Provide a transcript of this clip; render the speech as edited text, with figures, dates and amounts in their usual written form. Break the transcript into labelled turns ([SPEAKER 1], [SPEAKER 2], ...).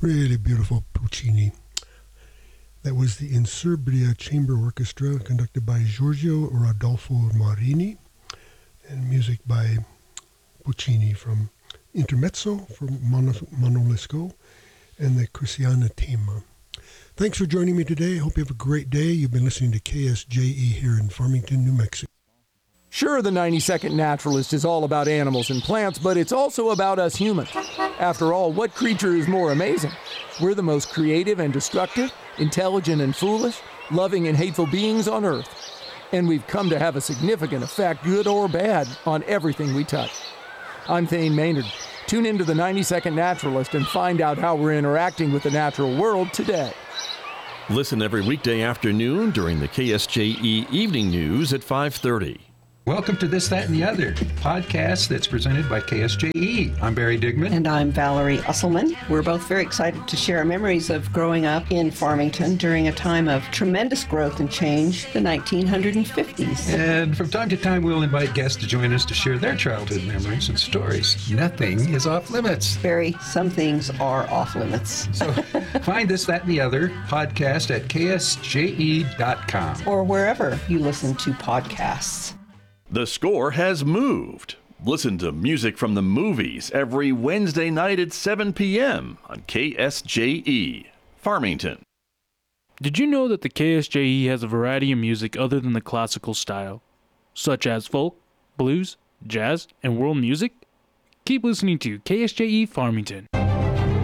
[SPEAKER 1] Really beautiful Puccini. That was the Insurbria Chamber Orchestra, conducted by Giorgio Rodolfo Marini, and music by Puccini from Intermezzo for Monolisco and the Christiana Tema. Thanks for joining me today. Hope you have a great day. You've been listening to KSJE here in Farmington, New Mexico.
[SPEAKER 2] Sure, the 90-Second Naturalist is all about animals and plants, but it's also about us humans. After all, what creature is more amazing? We're the most creative and destructive, intelligent and foolish, loving and hateful beings on Earth. And we've come to have a significant effect, good or bad, on everything we touch. I'm Thane Maynard. Tune into the 90-Second Naturalist and find out how we're interacting with the natural world today.
[SPEAKER 3] Listen every weekday afternoon during the KSJE Evening News at 5:30.
[SPEAKER 4] Welcome to This, That, and the Other, podcast that's presented by KSJE. I'm Barry Digman.
[SPEAKER 5] And I'm Valerie Usselman. We're both very excited to share our memories of growing up in Farmington during a time of tremendous growth and change, the 1950s.
[SPEAKER 4] And from time to time, we'll invite guests to join us to share their childhood memories and stories. Nothing is off limits.
[SPEAKER 5] Barry, some things are off limits.
[SPEAKER 4] So find This, That, and the Other podcast at ksje.com.
[SPEAKER 5] Or wherever you listen to podcasts.
[SPEAKER 3] The Score has moved. Listen to music from the movies every Wednesday night at 7 p.m. on KSJE, Farmington.
[SPEAKER 6] Did you know that the KSJE has a variety of music other than the classical style, such as folk, blues, jazz, and world music? Keep listening to KSJE Farmington.